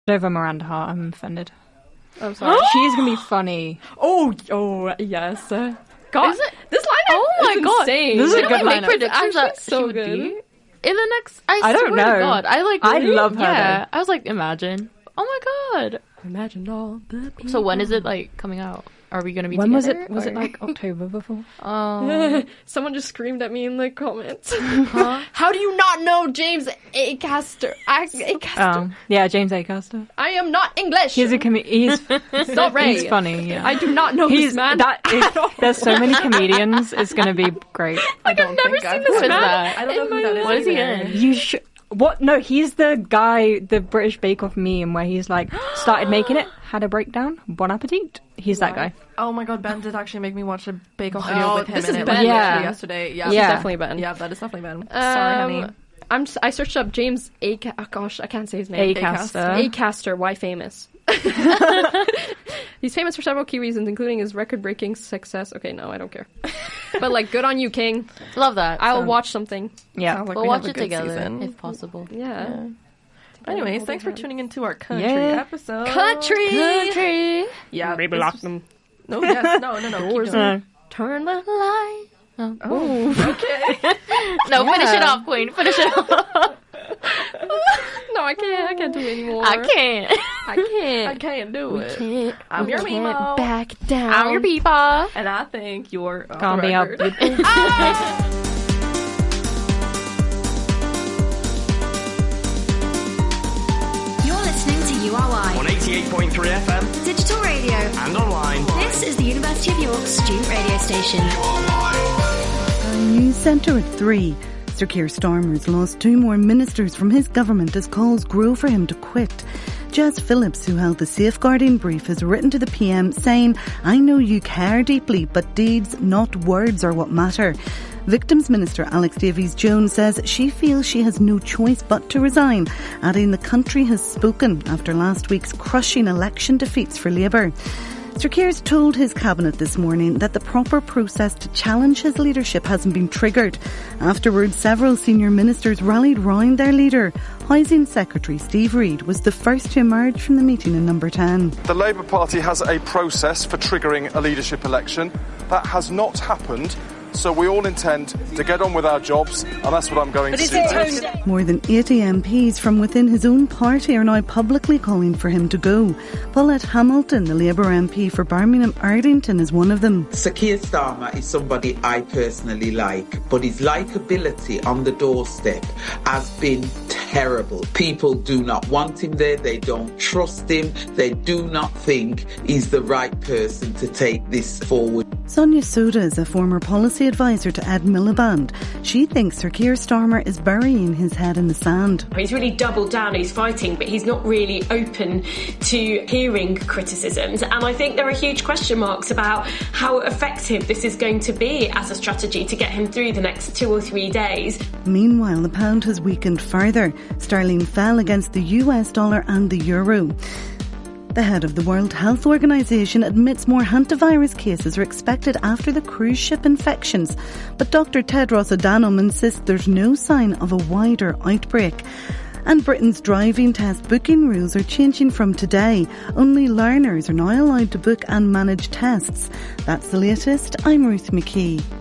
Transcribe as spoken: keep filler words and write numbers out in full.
Over Miranda Hart, I'm offended. I'm sorry. She's gonna be funny. Oh, oh, yes. Uh, God, Is it? this lineup Oh my is God. insane. This is a Didn't good we make lineup. predictions that so she would good. be in the next? I, I don't swear know. To God, I like. I really- love her, Yeah, though. I was like, imagine. Oh my God. Imagine all the people. So when is it like coming out? Are we gonna be? When was together, it? Was it or- like October before? Oh. Someone just screamed at me in the comments. Huh? How do you not know James Acaster? I, Acaster. Oh, yeah, James Acaster. I am not English. He's a com- he's not Ray. He's funny. Yeah. I do not know He's this man. that. Is, there's so many comedians. It's gonna be great. like, I've never think seen I've this Who is man. that? I don't know in who my that is. life. What is he either. in? You should. What? No, he's the guy, the British Bake Off meme where he's like started making it, had a breakdown. Bon appetit. He's that guy. Oh my God, Ben did actually make me watch a Bake Off video Oh, with him this in is it. Ben. Yeah. Literally yesterday. Yeah, This is definitely Ben. Yeah, that is definitely Ben. Sorry, honey. Um, I'm. Just, I searched up James Aca- oh gosh, I can't say his name. Acaster. Acaster. Why famous? He's famous for several key reasons, including his record-breaking success. Okay, no, I don't care. But like, good on you, King. Love that. I'll So, watch something. Yeah. Sounds like We'll we watch have a it good together season. if possible. Yeah. Anyways, thanks for tuning into our country Yeah. episode. Country. Country. Yeah. Maybe this lock was- them. No, yes, no, no, no. Keep Doors. doing it. Turn the Light. Oh. Oh, okay. No, finish it Yeah. off, Queen. Finish it off. No, I can't. I can't do it anymore. I can't. I can't. I can't do it. can't. I'm your can't Mimo. back down. I'm your people. And I think you're off Can't the be up. record. You're listening to U R Y on eighty-eight point three F M Digital Radio. and online. This is the University of York student radio station. News Centre at three. Sir Keir Starmer's lost two more ministers from his government as calls grow for him to quit. Jazz Phillips, who held the safeguarding brief, has written to the P M saying, "I know you care deeply, but deeds, not words, are what matter." Victims Minister Alex Davies-Jones says she feels she has no choice but to resign, adding the country has spoken after last week's crushing election defeats for Labour. Sir Keir's told his cabinet this morning that the proper process to challenge his leadership hasn't been triggered. Afterwards, several senior ministers rallied round their leader. Housing Secretary Steve Reid was the first to emerge from the meeting in number ten. The Labour Party has a process for triggering a leadership election. That has not happened, so we all intend to get on with our jobs, and that's what I'm going to do. More than eighty M Ps from within his own party are now publicly calling for him to go. Paulette Hamilton, the Labour M P for Birmingham Ardington, is one of them. Sir Keir Starmer is somebody I personally like, but his likeability on the doorstep has been terrible. People do not want him there, they don't trust him, they do not think he's the right person to take this forward. Sonia Soda is a former policy advisor to Ed Miliband. She thinks Sir Keir Starmer is burying his head in the sand. He's really doubled down, he's fighting, but he's not really open to hearing criticisms. And I think there are huge question marks about how effective this is going to be as a strategy to get him through the next two or three days. Meanwhile, the pound has weakened further. Sterling fell against the U S dollar and the euro. The head of the World Health Organization admits more hantavirus cases are expected after the cruise ship infections. But Doctor Tedros Adhanom insists there's no sign of a wider outbreak. And Britain's driving test booking rules are changing from today. Only learners are now allowed to book and manage tests. That's the latest. I'm Ruth McKee.